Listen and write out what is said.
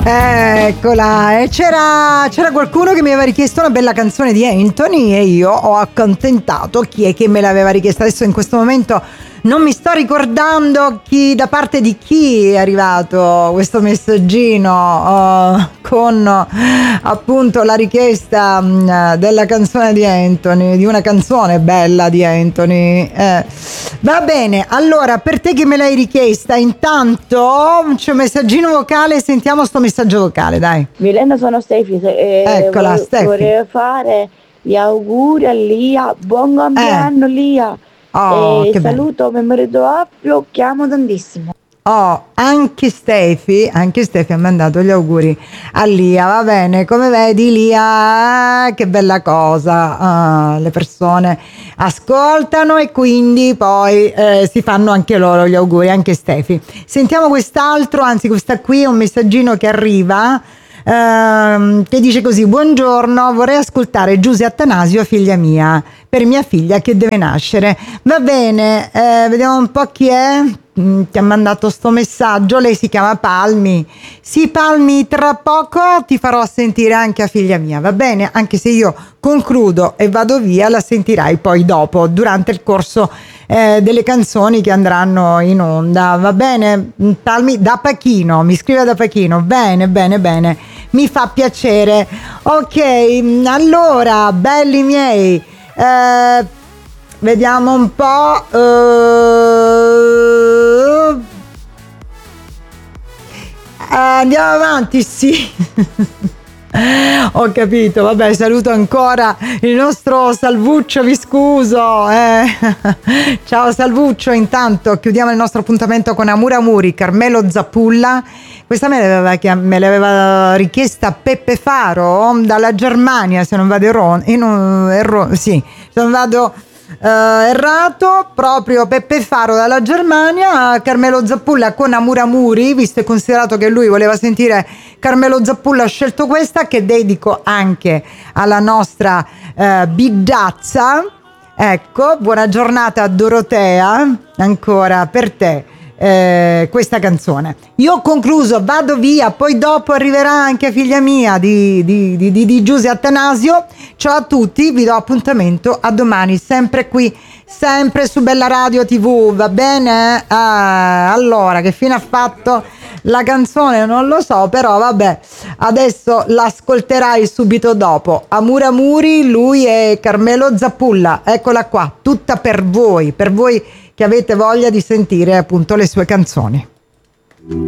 Eccola, e c'era qualcuno che mi aveva richiesto una bella canzone di Anthony e io ho accontentato chi è che me l'aveva richiesta. Adesso in questo momento non mi sto ricordando da parte di chi è arrivato questo messaggino con appunto la richiesta della canzone di Anthony, di una canzone bella di Anthony. Va bene, allora per te che me l'hai richiesta, intanto c'è un messaggino vocale, sentiamo sto messaggio vocale, dai. Milena, sono Stefi. Eccola, Stefi. Vorrei fare gli auguri a Lia, buon compleanno Lia. Oh, che saluto mio marito Appio, chiamo tantissimo. Oh, anche Stefi ha mandato gli auguri a Lia, va bene, come vedi Lia, che bella cosa, le persone ascoltano e quindi poi si fanno anche loro gli auguri, anche Stefi. Sentiamo quest'altro, anzi questa qui è un messaggino che arriva, che dice così: buongiorno, vorrei ascoltare Giuse Attanasio, figlia mia, per mia figlia che deve nascere. Va bene, vediamo un po' chi è che ha mandato sto messaggio. Lei si chiama Palmi. Sì, Palmi, tra poco ti farò sentire anche a figlia mia, va bene? Anche se io concludo e vado via, la sentirai poi dopo, durante il corso delle canzoni che andranno in onda, va bene? Palmi da Pachino, mi scrive da Pachino, bene, mi fa piacere. Ok, allora, belli miei, vediamo un po'. Andiamo avanti, sì. Ho capito, vabbè, saluto ancora il nostro Salvuccio Viscuso. Ciao Salvuccio, intanto chiudiamo il nostro appuntamento con Amura Amuri, Carmelo Zappulla. Questa me l'aveva richiesta Peppe Faro dalla Germania, se non vado errato, proprio Peppe Faro dalla Germania, Carmelo Zappulla con Amura Muri, visto e considerato che lui voleva sentire Carmelo Zappulla, ho scelto questa che dedico anche alla nostra Biddazza. Ecco, buona giornata a Dorotea, ancora per te. Questa canzone. Io ho concluso, vado via, poi dopo arriverà anche figlia mia di Giuse Attanasio. Ciao a tutti, vi do appuntamento a domani, sempre qui, sempre su Bella Radio TV, va bene? Allora, che fine ha fatto la canzone non lo so, però vabbè, adesso l'ascolterai subito dopo. Amura Muri, lui è Carmelo Zappulla, eccola qua, tutta per voi che avete voglia di sentire appunto le sue canzoni.